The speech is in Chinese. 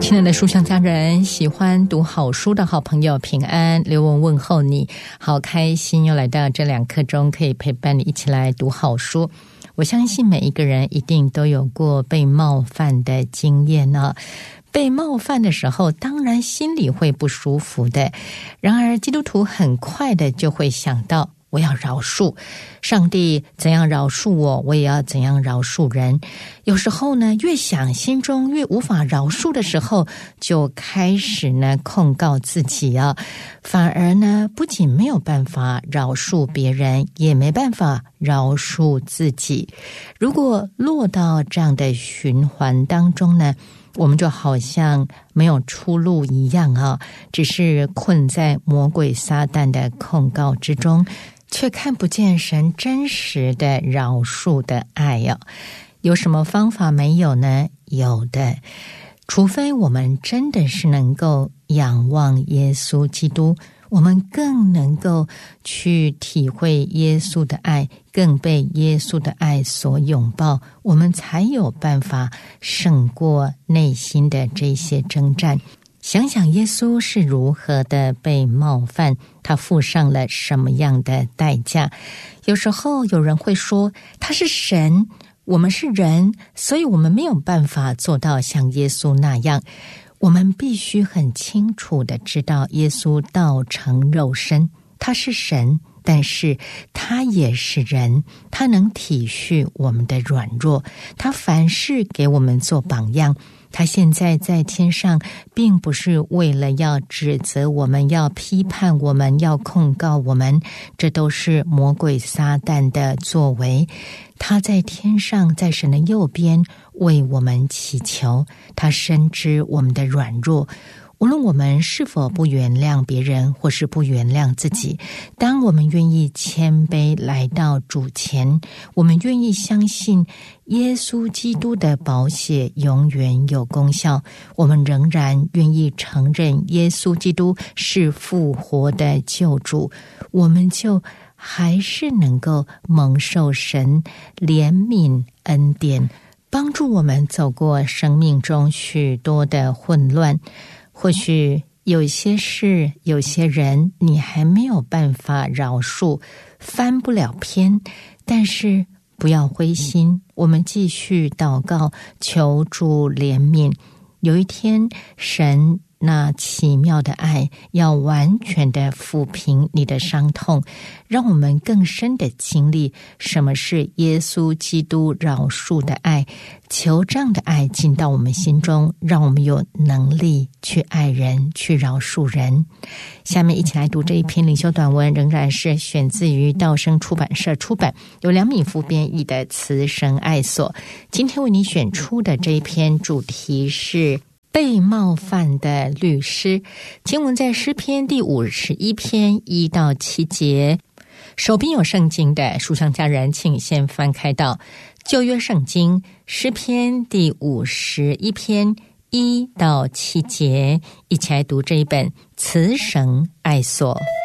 亲爱的书香家人，喜欢读好书的好朋友平安，刘雯问候你，好开心又来到这2刻钟，可以陪伴你一起来读好书。我相信每一个人一定都有过被冒犯的经验呢。被冒犯的时候，当然心里会不舒服的。然而基督徒很快的就会想到，我要饶恕，上帝怎样饶恕我，我也要怎样饶恕人。有时候呢，越想心中越无法饶恕的时候，就开始呢控告自己啊，反而呢不仅没有办法饶恕别人，也没办法饶恕自己。如果落到这样的循环当中呢，我们就好像没有出路一样啊，只是困在魔鬼撒旦的控告之中，却看不见神真实的饶恕的爱啊。有什么方法没有呢？有的，除非我们真的是能够仰望耶稣基督，我们更能够去体会耶稣的爱，更被耶稣的爱所拥抱，我们才有办法胜过内心的这些征战。想想耶稣是如何的被冒犯，他付上了什么样的代价。有时候有人会说，他是神，我们是人，所以我们没有办法做到像耶稣那样。我们必须很清楚地知道，耶稣道成肉身，他是神，但是他也是人，他能体恤我们的软弱，他凡事给我们做榜样。他现在在天上，并不是为了要指责我们，要批判我们，要控告我们，这都是魔鬼撒旦的作为。他在天上，在神的右边为我们祈求，他深知我们的软弱。无论我们是否不原谅别人，或是不原谅自己，当我们愿意谦卑来到主前，我们愿意相信耶稣基督的宝血永远有功效，我们仍然愿意承认耶稣基督是复活的救主，我们就还是能够蒙受神怜悯恩典，帮助我们走过生命中许多的混乱。或许有些事，有些人你还没有办法饶恕，翻不了篇，但是不要灰心，我们继续祷告，求主怜悯。有一天，神那奇妙的爱要完全的抚平你的伤痛，让我们更深的经历什么是耶稣基督饶恕的爱。求这样的爱进到我们心中，让我们有能力去爱人，去饶恕人。下面一起来读这一篇灵修短文，仍然是选自于道生出版社出版，由梁敏夫编译的《慈神爱所》。今天为你选出的这一篇主题是被冒犯的律师。经文在诗篇第51篇1到7节。手边有圣经的书香家人，请先翻开到旧约圣经诗篇第51篇1到7节，一起来读这一本慈神爱所。